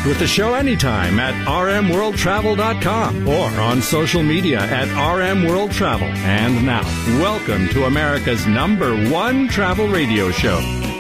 Connect with the show anytime at rmworldtravel.com or on social media at rmworldtravel. And now, welcome to America's #1 travel radio show.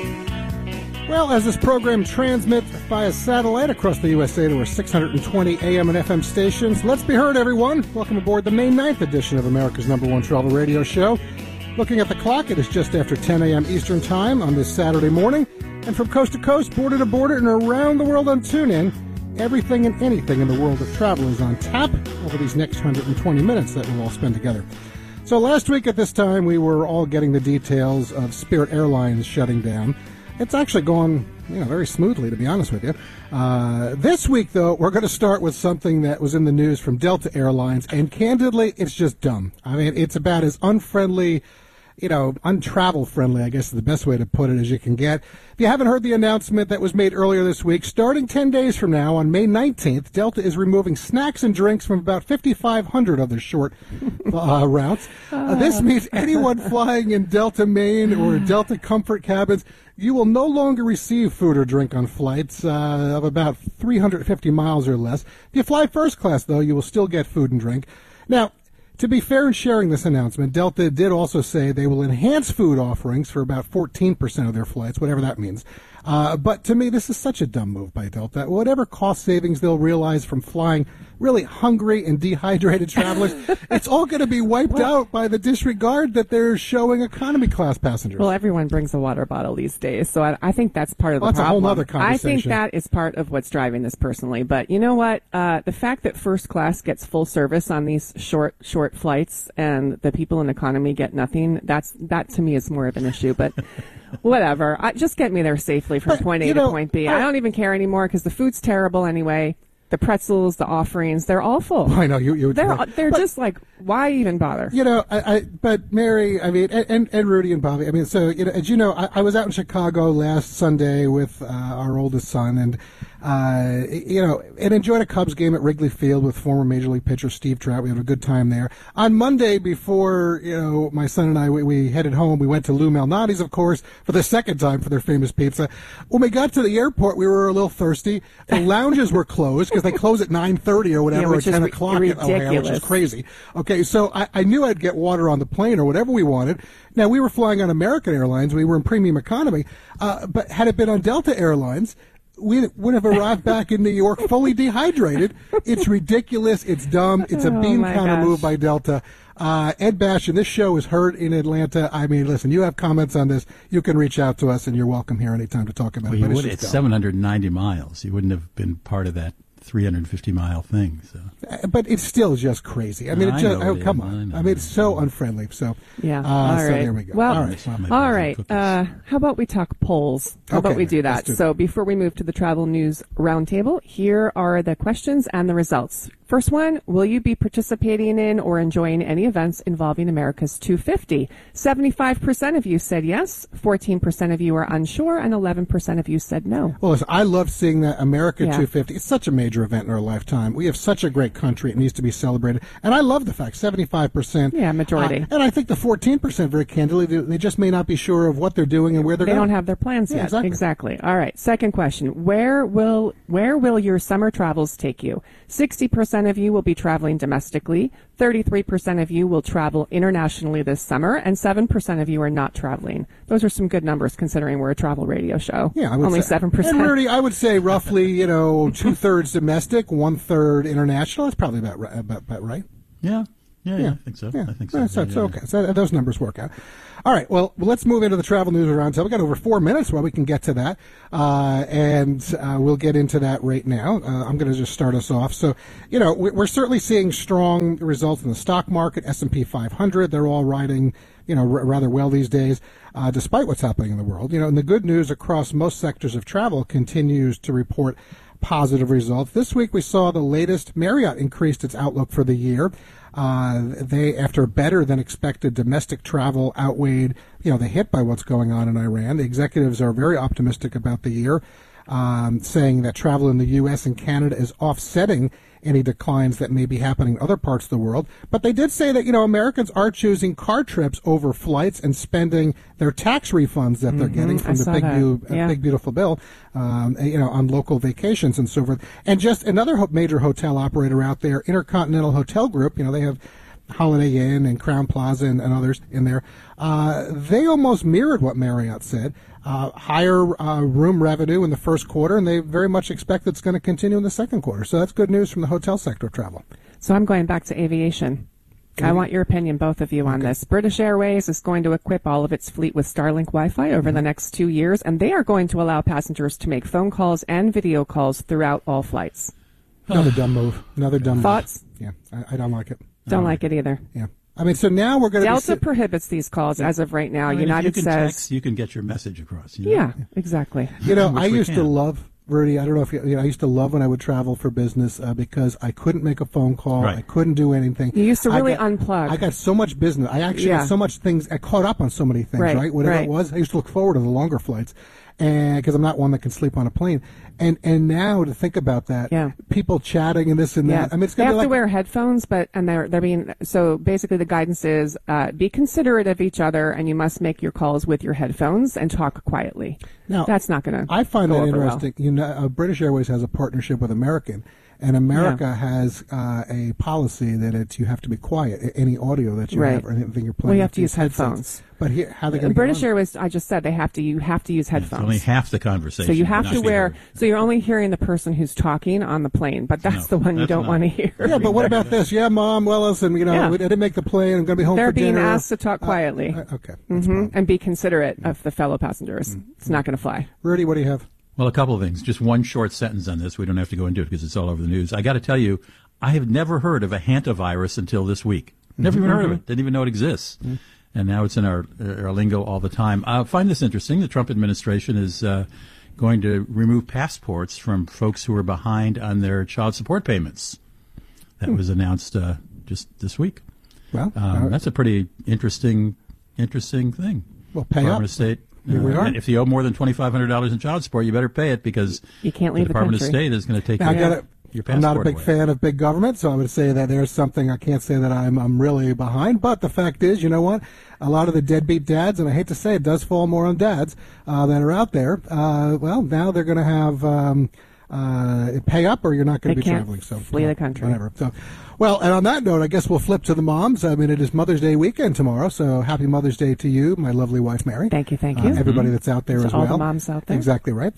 Well, as this program transmits via satellite across the USA to our 620 AM and FM stations, let's be heard, everyone. Welcome aboard the May 9th edition of America's #1 travel radio show. Looking at the clock, it is just after 10 a.m. Eastern Time on this Saturday morning. And from coast to coast, border to border, and around the world on TuneIn, everything and anything in the world of travel is on tap over these next 120 minutes that we'll all spend together. So last week at this time, we were all getting the details of Spirit Airlines shutting down. It's actually gone, very smoothly, to be honest with you. This week, though, we're going to start with something that was in the news from Delta Airlines, and candidly, it's just dumb. I mean, it's about as unfriendly, untravel friendly, I guess is the best way to put it, as you can get. If you haven't heard the announcement that was made earlier this week, starting 10 days from now, on May 19th, Delta is removing snacks and drinks from about 5,500 of their short routes. This means anyone flying in Delta Main or Delta Comfort cabins, you will no longer receive food or drink on flights of about 350 miles or less. If you fly first class, though, you will still get food and drink. Now, to be fair in sharing this announcement, Delta did also say they will enhance food offerings for about 14% of their flights, whatever that means. But to me, this is such a dumb move by Delta. Whatever cost savings they'll realize from flying really hungry and dehydrated travelers, it's all going to be wiped out by the disregard that they're showing economy class passengers. Well, everyone brings a water bottle these days, so I think that's part of the problem. That's a whole other conversation. I think that is part of what's driving this personally. But you know what? The fact that first class gets full service on these short flights and the people in economy get nothing, that to me is more of an issue. But whatever. Just get me there safely from point A to point B. I don't even care anymore because the food's terrible anyway. The pretzels, the offerings, they're awful. I know they're just like, why even bother? But Mary, I mean, and Rudy and Bobby, I mean, so as you know, I was out in Chicago last Sunday with our oldest son, and and enjoyed a Cubs game at Wrigley Field with former Major League pitcher Steve Trout. We had a good time there. On Monday, before my son and I we headed home, we went to Lou Malnati's, of course, for the second time for their famous pizza. When we got to the airport, we were a little thirsty. The lounges were closed because they close at 9:30 or whatever, or 10 o'clock at O'Hare, which is crazy. Okay, so I knew I'd get water on the plane or whatever we wanted. Now, we were flying on American Airlines. We were in premium economy. But had it been on Delta Airlines, we would have arrived back in New York fully dehydrated. It's ridiculous. It's dumb. It's a bean counter move by Delta. Ed Bastian, this show is heard in Atlanta. I mean, listen, you have comments on this. You can reach out to us, and you're welcome here anytime to talk about it. It's 790 miles. You wouldn't have been part of that 350-mile thing. So. But it's still just crazy. I mean, come on. I mean, it's so unfriendly. So, yeah. All right. So there we go. Well, all right. How about we talk polls? How about we do that? So before we move to the travel news roundtable, here are the questions and the results. First one, will you be participating in or enjoying any events involving America's 250? 75% of you said yes, 14% of you are unsure, and 11% of you said no. Well, listen, I love seeing that America 250. It's such a major event in our lifetime. We have such a great country. It needs to be celebrated. And I love the fact 75%. Yeah, majority. And I think the 14%, very candidly, they just may not be sure of what they're doing and where they're going. They don't have their plans yet. Exactly. All right. Second question. Where will your summer travels take you? 60% of you will be traveling domestically, 33% of you will travel internationally this summer, and 7% of you are not traveling. Those are some good numbers considering we're a travel radio show. Yeah, I would only say, 7%. And Rudy, I would say roughly, 2/3 domestic, 1/3 international. That's probably about right. Yeah, I think so. Yeah. I think so. So okay. So those numbers work out. All right. Well, let's move into the travel news roundtable. We've got over 4 minutes while we can get to that, and we'll get into that right now. I'm going to just start us off. So, we're certainly seeing strong results in the stock market. S&P 500, they're all riding, rather well these days, despite what's happening in the world. And the good news across most sectors of travel continues to report positive results. This week we saw the latest. Marriott increased its outlook for the year. They, after better than expected domestic travel outweighed, the hit by what's going on in Iran. The executives are very optimistic about the year. saying that travel in the U.S. and Canada is offsetting any declines that may be happening in other parts of the world. But they did say that, Americans are choosing car trips over flights and spending their tax refunds that they're getting from the big beautiful bill, on local vacations and so forth. And just another major hotel operator out there, Intercontinental Hotel Group, they have Holiday Inn and Crown Plaza and others in there. They almost mirrored what Marriott said. Higher room revenue in the first quarter, and they very much expect it's going to continue in the second quarter. So that's good news from the hotel sector of travel. So I'm going back to aviation. I want your opinion, both of you, on this. British Airways is going to equip all of its fleet with Starlink Wi-Fi over the next 2 years, and they are going to allow passengers to make phone calls and video calls throughout all flights. Another dumb move. Thoughts? Yeah, I don't like it. Don't like it either. Yeah. I mean, so now we're going to Delta prohibits these calls as of right now. I mean, United you can says text, you can get your message across. Yeah, exactly. I used to love, Rudy, I don't know if I used to love when I would travel for business because I couldn't make a phone call. Right. I couldn't do anything. You used to really unplug. I got so much business. I actually got so much things. I caught up on so many things, right? Whatever it was. I used to look forward to the longer flights. And because I'm not one that can sleep on a plane, and now to think about that, people chatting and this and that. I mean, it's they gonna have be to wear headphones, and they're being so. Basically, the guidance is be considerate of each other, and you must make your calls with your headphones and talk quietly. Now, that's not going to. I find that interesting. Well. British Airways has a partnership with American. And America has a policy that you have to be quiet. Any audio that you have or anything you're playing. Well, you have to use headphones. But here, how are they going to British Airways, I just said you have to use headphones. It's only half the conversation. So you have to wear. So you're only hearing the person who's talking on the plane, but that's the one you don't want to hear. Yeah, but what about this? Yeah, Mom. Well, listen, I didn't make the plane. I'm going to be home They're for dinner. being asked to talk quietly. Okay. And be considerate of the fellow passengers. It's not going to fly. Rudy, what do you have? Well, a couple of things. Just one short sentence on this. We don't have to go into it because it's all over the news. I got to tell you, I have never heard of a hantavirus until this week. Never even heard of it. Didn't even know it exists. And now it's in our lingo all the time. I find this interesting. The Trump administration is going to remove passports from folks who are behind on their child support payments. That was announced just this week. Well, that's a pretty interesting thing. Well, pay Department up. of State. If you owe more than $2,500 in child support, you better pay it because you can't leave the Department the of State is going to take your passport. I'm not a big fan of big government, so I would say that there's something I can't say that I'm really behind. But the fact is, you know what? A lot of the deadbeat dads, and I hate to say it, does fall more on dads that are out there. Well, now they're going to have pay up, or you're not going to be traveling. So flee the country. Whatever. So. Well, and on that note, I guess we'll flip to the moms. I mean, it is Mother's Day weekend tomorrow, so happy Mother's Day to you, my lovely wife, Mary. Thank you. Everybody that's out there as well. All the moms out there. Exactly right.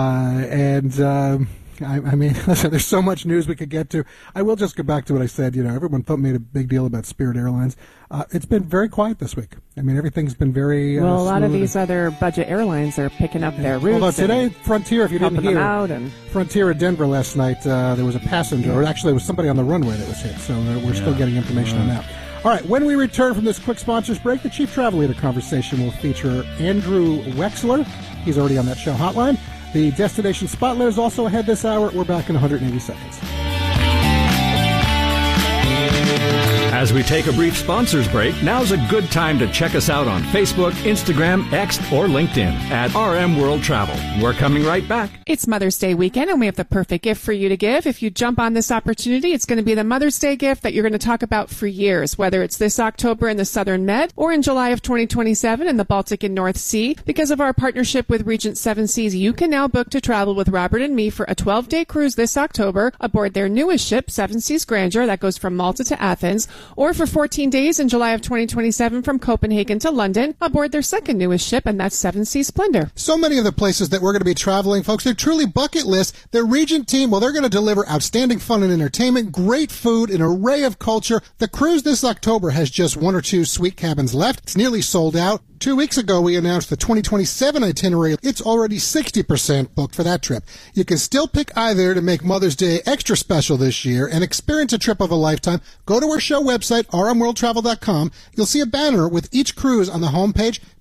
I mean, listen, there's so much news we could get to. I will just go back to what I said. Everyone made a big deal about Spirit Airlines. It's been very quiet this week. I mean, everything's been very a lot of these other budget airlines are picking up their routes. Although today, Frontier, if you didn't hear, Frontier at Denver last night, there was a passenger, or actually, there was somebody on the runway that was hit. So we're still getting information on that. All right, when we return from this quick sponsors break, the Chief Travel Leader conversation will feature Andrew Wexler. He's already on that show hotline. The Destination Spotlight is also ahead this hour. We're back in 180 seconds. As we take a brief sponsors break, now's a good time to check us out on Facebook, Instagram, X, or LinkedIn at RM World Travel. We're coming right back. It's Mother's Day weekend, and we have the perfect gift for you to give. If you jump on this opportunity, it's going to be the Mother's Day gift that you're going to talk about for years, whether it's this October in the Southern Med or in July of 2027 in the Baltic and North Sea. Because of our partnership with Regent Seven Seas, you can now book to travel with Robert and me for a 12-day cruise this October aboard their newest ship, Seven Seas Grandeur, that goes from Malta to Athens, or for 14 days in July of 2027 from Copenhagen to London aboard their second newest ship, and that's Seven Seas Splendor. So many of the places that we're going to be traveling, folks, they're truly bucket lists. Their Regent team, well, they're going to deliver outstanding fun and entertainment, great food, an array of culture. The cruise this October has just one or two suite cabins left. It's nearly sold out. 2 weeks ago, we announced the 2027 itinerary. It's already 60% booked for that trip. You can still pick either to make Mother's Day extra special this year and experience a trip of a lifetime. Go to our show website, rmworldtravel.com. You'll see a banner with each cruise on the homepage.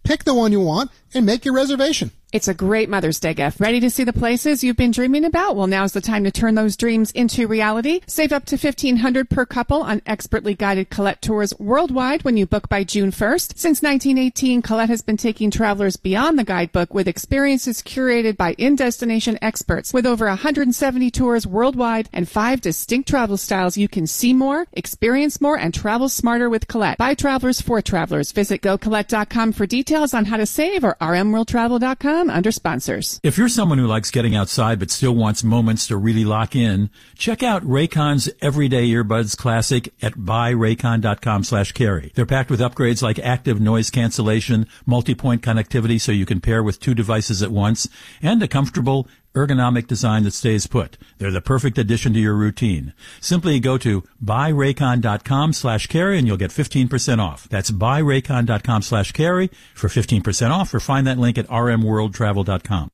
pick the one you want, and make your reservation. It's a great Mother's Day gift. Ready to see the places you've been dreaming about? Well, now's the time to turn those dreams into reality. Save up to $1,500 per couple on expertly guided Colette tours worldwide when you book by June 1st. Since 1918, Colette has been taking travelers beyond the guidebook with experiences curated by in-destination experts. With over 170 tours worldwide and 5 distinct travel styles, you can see more, experience more, and travel smarter with Colette. By travelers for travelers. Visit GoColette.com for details on how to save or rmworldtravel.com under sponsors. If you're someone who likes getting outside but still wants moments to really lock in, check out Raycon's Everyday Earbuds Classic at buyraycon.com/carry. They're packed with upgrades like active noise cancellation, multi-point connectivity so you can pair with 2 devices at once, and a comfortable ergonomic design that stays put. They're the perfect addition to your routine. Simply go to buyraycon.com/carry and you'll get 15% off. That's buyraycon.com/carry for 15% off, or find that link at rmworldtravel.com.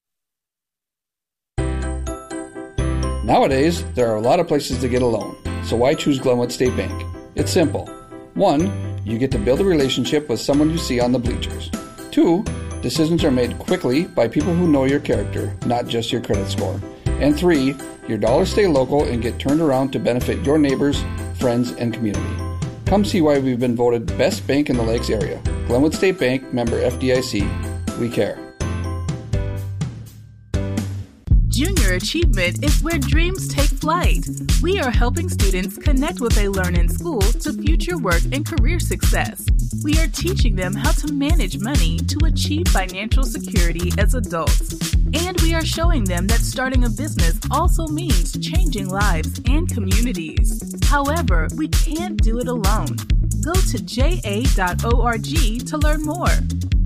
Nowadays, there are a lot of places to get a loan, so why choose Glenwood State Bank? It's simple. 1, you get to build a relationship with someone you see on the bleachers. 2, decisions are made quickly by people who know your character, not just your credit score. And 3, your dollars stay local and get turned around to benefit your neighbors, friends, and community. Come see why we've been voted best bank in the Lakes area. Glenwood State Bank, member FDIC. We care. Junior Achievement is where dreams take flight. We are helping students connect what they learn in school to future work and career success. We are teaching them how to manage money to achieve financial security as adults. And we are showing them that starting a business also means changing lives and communities. However, we can't do it alone. Go to ja.org to learn more.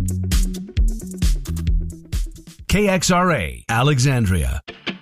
KXRA, Alexandria.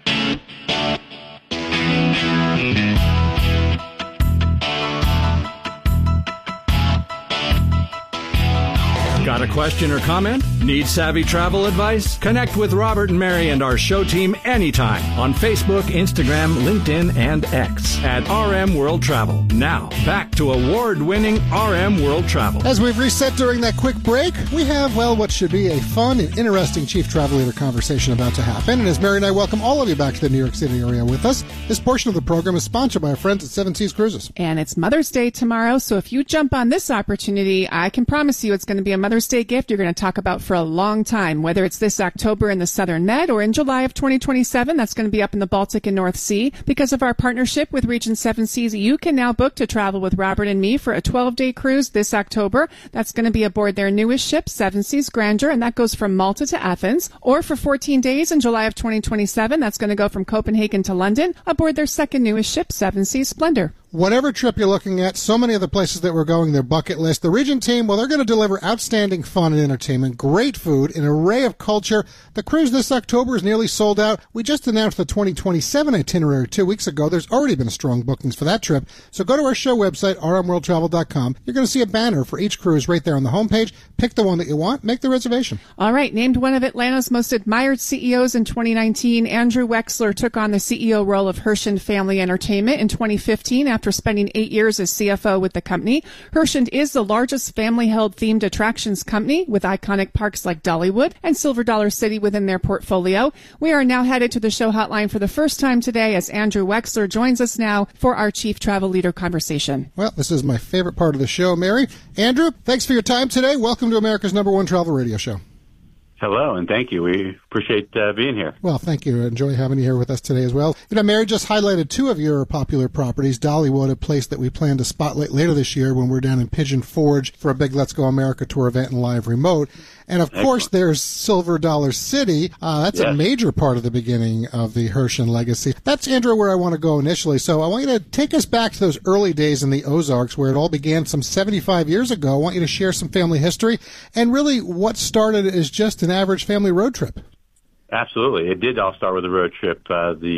Got a question or comment? Need savvy travel advice? Connect with Robert and Mary and our show team anytime on Facebook, Instagram, LinkedIn, and X at RM World Travel. Now, back to award-winning RM World Travel. As we've reset during that quick break, we have, well, what should be a fun and interesting Chief Travel Leader conversation about to happen. And as Mary and I welcome all of you back to the New York City area with us, this portion of the program is sponsored by our friends at Seven Seas Cruises. And it's Mother's Day tomorrow, so if you jump on this opportunity, I can promise you it's going to be a Mother's Day gift you're going to talk about for a long time, whether it's this October in the Southern Med or in July of 2027. That's going to be up in the Baltic and North Sea. Because of our partnership with Region 7 Seas, you can now book to travel with Robert and me for a 12-day cruise this October. That's going to be aboard their newest ship, Seven Seas Grandeur, and that goes from Malta to Athens. Or for 14 days in July of 2027, that's going to go from Copenhagen to London aboard their second newest ship, Seven Seas Splendor. Whatever trip you're looking at, so many of the places that we're going, their bucket list. The Region team, well, they're going to deliver outstanding fun and entertainment, great food, an array of culture. The cruise this October is nearly sold out. We just announced the 2027 itinerary 2 weeks ago. There's already been strong bookings for that trip. So go to our show website, rmworldtravel.com. You're going to see a banner for each cruise right there on the homepage. Pick the one that you want. Make the reservation. All right. Named one of Atlanta's most admired CEOs in 2019, Andrew Wexler took on the CEO role of Herschend Family Entertainment in 2015 after spending 8 years as CFO with the company. Herschend is the largest family-held themed attractions company with iconic parks like Dollywood and Silver Dollar City within their portfolio. We are now headed to the show hotline for the first time today as Andrew Wexler joins us now for our Chief Travel Leader conversation. Well, this is my favorite part of the show, Mary. Andrew, thanks for your time today. Welcome to America's #1 travel radio show. Hello, and thank you. We appreciate being here. Well, thank you. Enjoy having you here with us today as well. You know, Mary just highlighted 2 of your popular properties, Dollywood, a place that we plan to spotlight later this year when we're down in Pigeon Forge for a big Let's Go America tour event and live remote. And, of course, there's Silver Dollar City. That's a major part of the beginning of the Herschend legacy. That's, Andrew, where I want to go initially. So I want you to take us back to those early days in the Ozarks where it all began some 75 years ago. I want you to share some family history and really what started as just an average family road trip. Absolutely. It did all start with a road trip.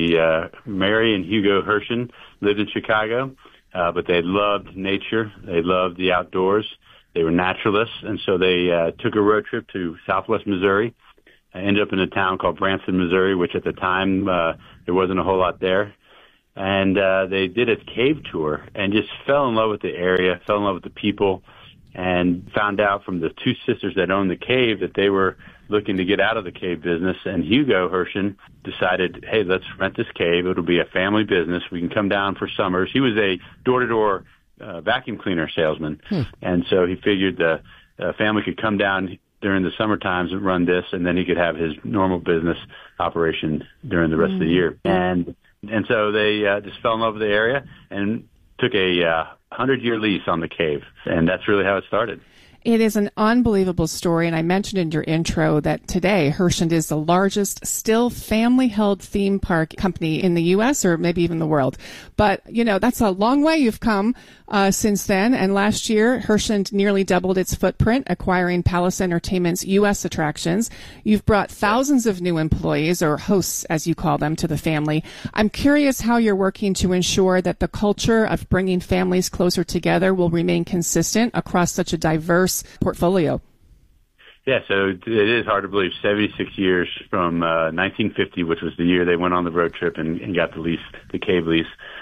Mary and Hugo Herschend lived in Chicago, but they loved nature. They loved the outdoors. They were naturalists, and so they took a road trip to southwest Missouri. Ended up in a town called Branson, Missouri, which at the time there wasn't a whole lot there. And they did a cave tour and just fell in love with the area, fell in love with the people, and found out from the two sisters that owned the cave that they were looking to get out of the cave business. And Hugo Hershen decided, hey, let's rent this cave. It'll be a family business. We can come down for summers. He was a door-to-door vacuum cleaner salesman. And so he figured the family could come down during the summer times and run this, and then he could have his normal business operation during the rest of the year. And so they just fell in love with the area and took a 100-year lease on the cave. And that's really how it started. It is an unbelievable story, and I mentioned in your intro that today Hershen is the largest still family-held theme park company in the U.S. or maybe even the world. But, you know, that's a long way you've come since then, and last year Hershen nearly doubled its footprint, acquiring Palace Entertainment's U.S. attractions. You've brought thousands of new employees, or hosts as you call them, to the family. I'm curious how you're working to ensure that the culture of bringing families closer together will remain consistent across such a diverse portfolio. Yeah, so it is hard to believe. 76 years from 1950, which was the year they went on the road trip and got the lease, the cave lease.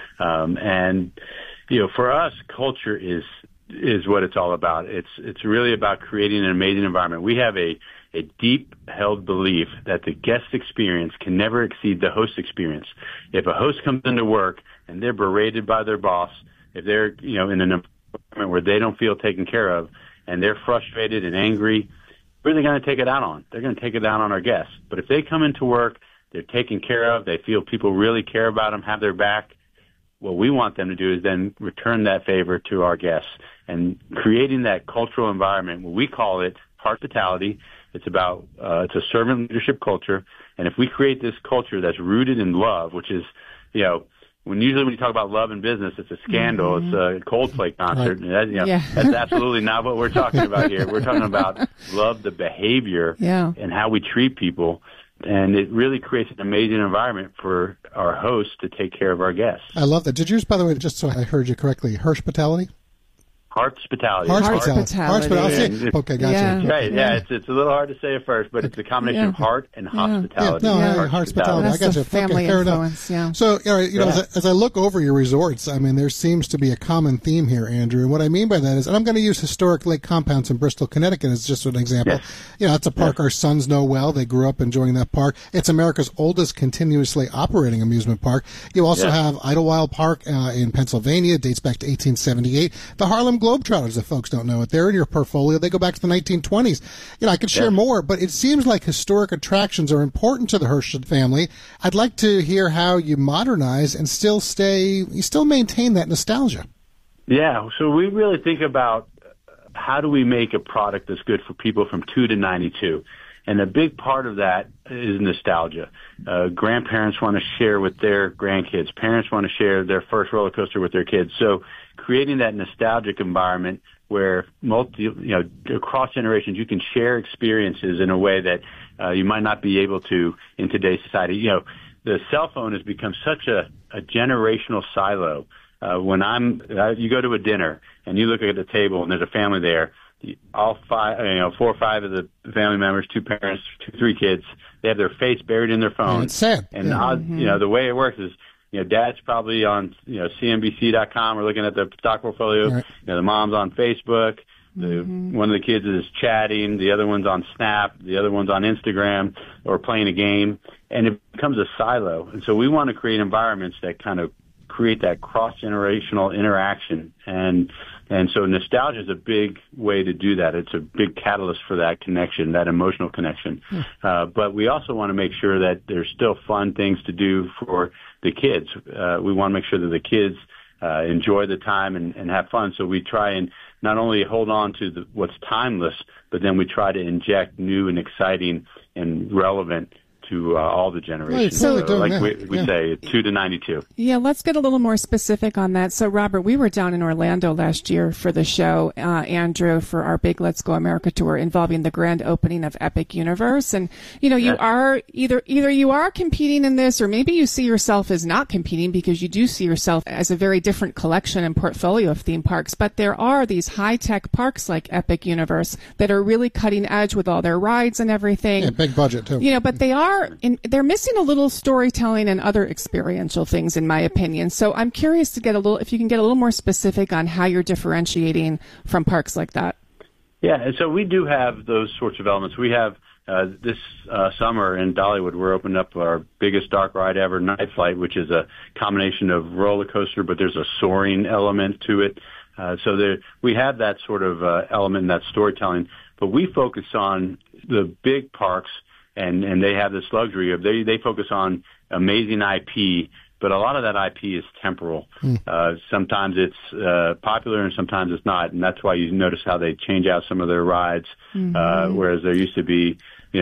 And you know, for us, culture is what it's all about. It's really about creating an amazing environment. We have a deep held belief that the guest experience can never exceed the host experience. If a host comes into work and they're berated by their boss, if they're, you know, in an environment where they don't feel taken care of, and they're frustrated and angry, who are they going to take it out on? They're going to take it out on our guests. But if they come into work, they're taken care of, they feel people really care about them, have their back, what we want them to do is then return that favor to our guests. And creating that cultural environment, what we call it hospitality, it's about, it's a servant leadership culture. And if we create this culture that's rooted in love, which is, you know, usually when you talk about love in business, it's a scandal. It's a Coldplay concert. Right. And that's absolutely not what we're talking about here. We're talking about love, the behavior, and how we treat people. And it really creates an amazing environment for our hosts to take care of our guests. I love that. Did you, by the way, just so I heard you correctly, Hirschpitality? Hospitality. Hospitality. Okay, gotcha. Yeah. Right, it's a little hard to say at first, but it's a combination of heart and hospitality. Hospitality. I gotcha. Family influence, So, as I look over your resorts, I mean, there seems to be a common theme here, Andrew. And what I mean by that is, and I'm going to use Historic Lake Compounds in Bristol, Connecticut as just an example. Yes. You know, it's a park our sons know well. They grew up enjoying that park. It's America's oldest continuously operating amusement park. You also have Idlewild Park in Pennsylvania, dates back to 1878. The Harlem Globetrotters, if folks don't know it, they're in your portfolio. They go back to the 1920s. You know, I could share more, but it seems like historic attractions are important to the Hershen family. I'd like to hear how you modernize and still maintain that nostalgia. Yeah, so we really think about how do we make a product that's good for people from 2 to 92. And a big part of that is nostalgia. Grandparents want to share with their grandkids. Parents want to share their first roller coaster with their kids. So creating that nostalgic environment where across generations you can share experiences in a way that you might not be able to in today's society. You know, the cell phone has become such a generational silo. You go to a dinner and you look at the table and there's a family there. All 4 or 5 of the family members, 2 parents, 3 kids, they have their face buried in their phone. It's sad. And the way it works is, dad's probably on CNBC.com or looking at the stock portfolio. Right. The mom's on Facebook. One of the kids is chatting. The other one's on Snap. The other one's on Instagram or playing a game. And it becomes a silo. And so we want to create environments that kind of create that cross-generational interaction. And so nostalgia is a big way to do that. It's a big catalyst for that connection, that emotional connection. But we also want to make sure that there's still fun things to do for the kids. We want to make sure that the kids enjoy the time and have fun. So we try and not only hold on to what's timeless, but then we try to inject new and exciting and relevant to all the generations. Right, so like we say, 2 to 92. Yeah, let's get a little more specific on that. So, Robert, we were down in Orlando last year for the show, Andrew, for our big Let's Go America tour involving the grand opening of Epic Universe. And, you are either you are competing in this, or maybe you see yourself as not competing because you do see yourself as a very different collection and portfolio of theme parks. But there are these high-tech parks like Epic Universe that are really cutting edge with all their rides and everything. Yeah, big budget, too. But they are they're missing a little storytelling and other experiential things, in my opinion. So I'm curious to if you can get a little more specific on how you're differentiating from parks like that. Yeah, and so we do have those sorts of elements. We have this summer in Dollywood, we're opening up our biggest dark ride ever, Night Flight, which is a combination of roller coaster, but there's a soaring element to it. So we have that sort of element in that storytelling, but we focus on the big parks, and they have this luxury of they focus on amazing IP, but a lot of that IP is temporal. Sometimes it's popular and sometimes it's not, and that's why you notice how they change out some of their rides, whereas there used to be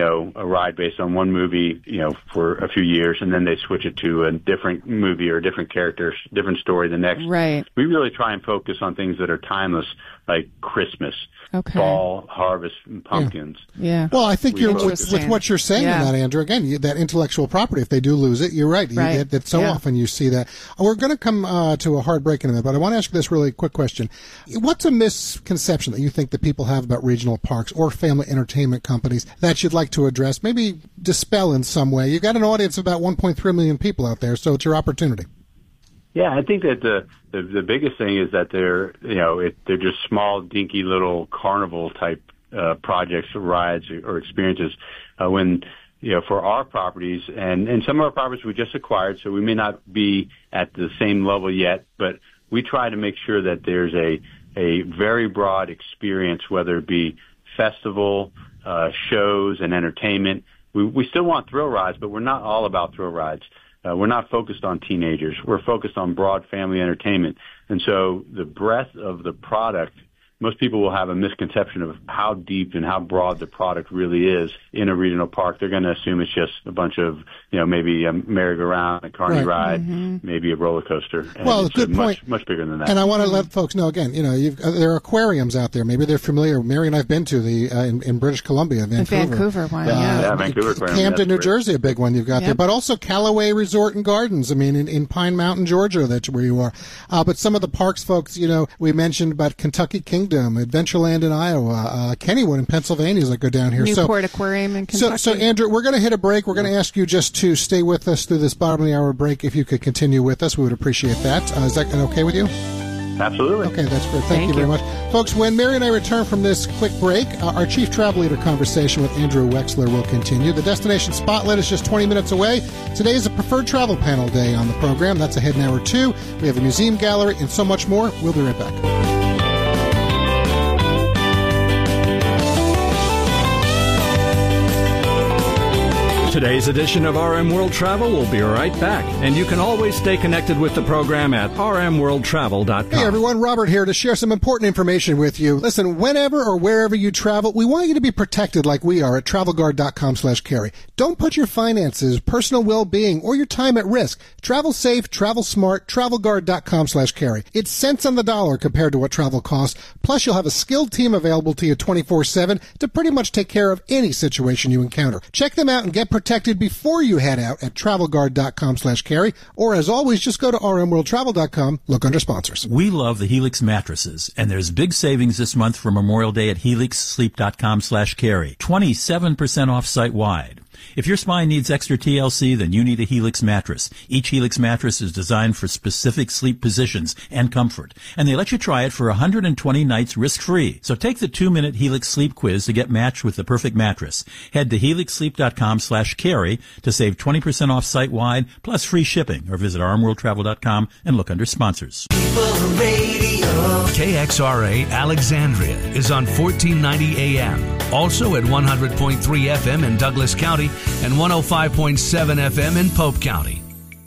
a ride based on one movie, for a few years, and then they switch it to a different movie or a different character, different story the next. Right. We really try and focus on things that are timeless, like Christmas, fall, harvest, and pumpkins. Yeah. Well, I think with what you're saying on that, Andrew, again, that intellectual property, if they do lose it, you're right. That so often you see that. We're going to come to a hard break in a minute, but I want to ask you this really quick question. What's a misconception that you think that people have about regional parks or family entertainment companies that you'd like to address, maybe dispel in some way? You've got an audience of about 1.3 million people out there, so it's your opportunity. Yeah, I think that the biggest thing is that they're just small, dinky little carnival type projects, rides, or experiences. When for our properties and some of our properties we just acquired, so we may not be at the same level yet, but we try to make sure that there's a very broad experience, whether it be festival, shows, and entertainment. We still want thrill rides, but we're not all about thrill rides. We're not focused on teenagers. We're focused on broad family entertainment. And so the breadth of the product, most people will have a misconception of how deep and how broad the product really is in a regional park. They're going to assume it's just a bunch of, maybe a merry-go-round, a carny ride, maybe a roller coaster. And well, good point. Much bigger than that. And I want to let folks know again. There are aquariums out there. Maybe they're familiar. Mary and I've been to in British Columbia, Vancouver. The Vancouver one, Vancouver Aquarium. Camden, New Jersey, a big one you've got there. But also Callaway Resort and Gardens. I mean, in Pine Mountain, Georgia, that's where you are. But some of the parks, folks, we mentioned about Kentucky Kingdom, Adventureland in Iowa, Kennywood in Pennsylvania as I go down here. Newport Aquarium in Kentucky. So Andrew, we're going to hit a break. We're going to ask you just to stay with us through this bottom of the hour break. If you could continue with us, we would appreciate that. Is that okay with you? Absolutely. Okay, that's great. Thank you very much. Folks, when Mary and I return from this quick break, our Chief Travel Leader conversation with Andrew Wexler will continue. The Destination Spotlight is just 20 minutes away. Today is a Preferred Travel Panel Day on the program. That's ahead in hour 2. We have a museum gallery and so much more. We'll be right back. Today's edition of RM World Travel will be right back, and you can always stay connected with the program at rmworldtravel.com. Hey everyone, Robert here to share some important information with you. Listen, whenever or wherever you travel, we want you to be protected like we are at TravelGuard.com/carry. Don't put your finances, personal well-being, or your time at risk. Travel safe, travel smart, TravelGuard.com/carry. It's cents on the dollar compared to what travel costs. Plus, you'll have a skilled team available to you 24/7 to pretty much take care of any situation you encounter. Check them out and get protected before you head out at TravelGuard.com/carry, or as always, just go to rmworldtravel.com, look under sponsors. We love the Helix mattresses, and there's big savings this month for Memorial Day at helixsleep.com/carry. 27% off site-wide. If your spine needs extra TLC, then you need a Helix mattress. Each Helix mattress is designed for specific sleep positions and comfort, and they let you try it for 120 nights risk-free. So take the 2-minute Helix sleep quiz to get matched with the perfect mattress. Head to helixsleep.com/carry to save 20% off site-wide, plus free shipping, or visit rmworldtravel.com and look under sponsors. KXRA Alexandria is on 1490 AM, also at 100.3 FM in Douglas County and 105.7 FM in Pope County.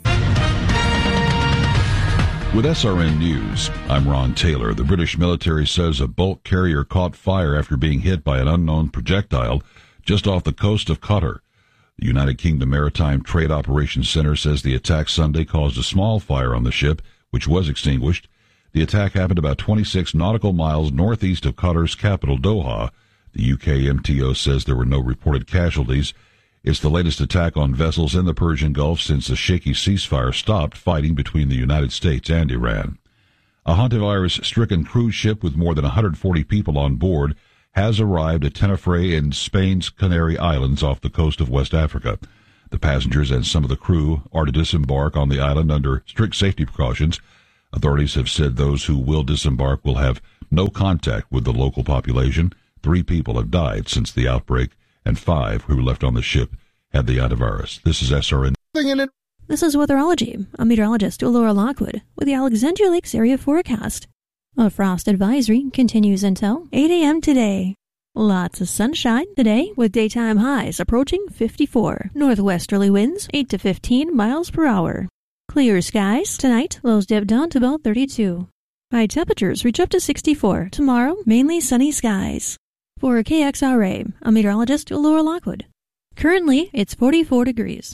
With SRN News, I'm Ron Taylor. The British military says a bulk carrier caught fire after being hit by an unknown projectile just off the coast of Qatar. The United Kingdom Maritime Trade Operations Center says the attack Sunday caused a small fire on the ship, which was extinguished. The attack happened about 26 nautical miles northeast of Qatar's capital, Doha. The UK MTO says there were no reported casualties. It's the latest attack on vessels in the Persian Gulf since a shaky ceasefire stopped fighting between the United States and Iran. A hantavirus-stricken cruise ship with more than 140 people on board has arrived at Tenerife in Spain's Canary Islands off the coast of West Africa. The passengers and some of the crew are to disembark on the island under strict safety precautions. Authorities have said those who will disembark will have no contact with the local population. 3 people have died since the outbreak, and 5 who were left on the ship had the antivirus. This is SRN. This is Weatherology. I'm meteorologist Laura Lockwood with the Alexandria Lakes area forecast. A frost advisory continues until 8 a.m. today. Lots of sunshine today with daytime highs approaching 54. Northwesterly winds 8 to 15 miles per hour. Clear skies tonight, lows dip down to about 32. High temperatures reach up to 64. Tomorrow, mainly sunny skies. For KXRA, I'm meteorologist Laura Lockwood. Currently, it's 44 degrees.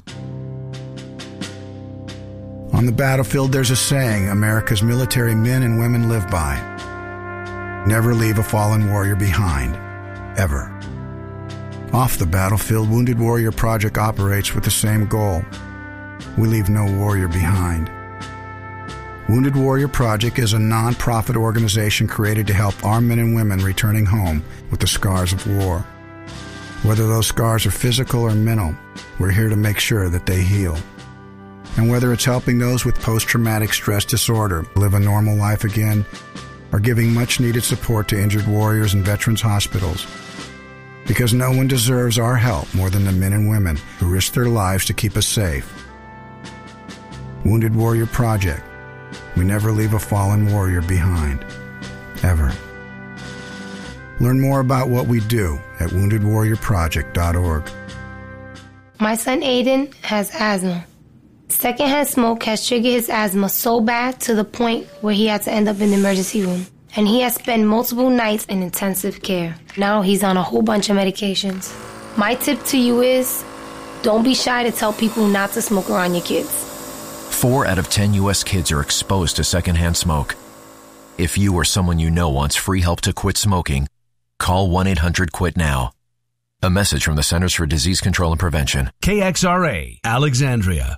On the battlefield, there's a saying America's military men and women live by. Never leave a fallen warrior behind. Ever. Off the battlefield, Wounded Warrior Project operates with the same goal. We leave no warrior behind. Wounded Warrior Project is a non-profit organization created to help our men and women returning home with the scars of war. Whether those scars are physical or mental, we're here to make sure that they heal. And whether it's helping those with post-traumatic stress disorder live a normal life again, or giving much-needed support to injured warriors in veterans' hospitals. Because no one deserves our help more than the men and women who risk their lives to keep us safe. Wounded Warrior Project. We never leave a fallen warrior behind. Ever. Learn more about what we do at woundedwarriorproject.org. My son Aiden has asthma. Secondhand smoke has triggered his asthma so bad to the point where he had to end up in the emergency room. And he has spent multiple nights in intensive care. Now he's on a whole bunch of medications. My tip to you is, don't be shy to tell people not to smoke around your kids. 4 out of 10 U.S. kids are exposed to secondhand smoke. If you or someone you know wants free help to quit smoking, call 1-800-QUIT-NOW. A message from the Centers for Disease Control and Prevention. KXRA, Alexandria.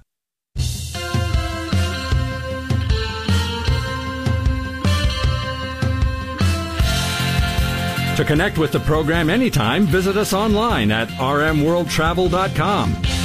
To connect with the program anytime, visit us online at rmworldtravel.com.